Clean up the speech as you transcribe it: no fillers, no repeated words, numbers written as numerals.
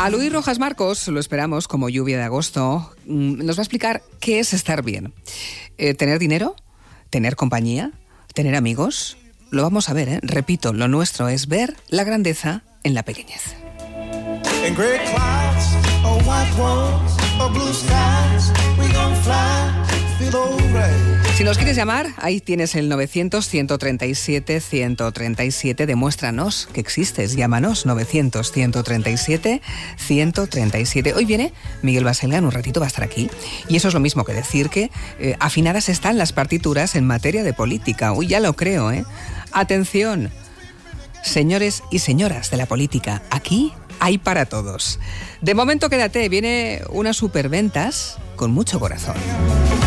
A Luis Rojas Marcos lo esperamos como lluvia de agosto. Nos va a explicar qué es estar bien. ¿Tener dinero? ¿Tener compañía? ¿Tener amigos? Lo vamos a ver, ¿eh? Repito, lo nuestro es ver la grandeza en la pequeñez. Si nos quieres llamar, ahí tienes el 900-137-137. Demuéstranos que existes. Llámanos 900-137-137. Hoy viene Miguel Baselga, en un ratito va a estar aquí. Y eso es lo mismo que decir que afinadas están las partituras en materia de política. Uy, ya lo creo, ¿eh? Atención, señores y señoras de la política. Aquí hay para todos. De momento quédate, viene unas superventas con mucho corazón.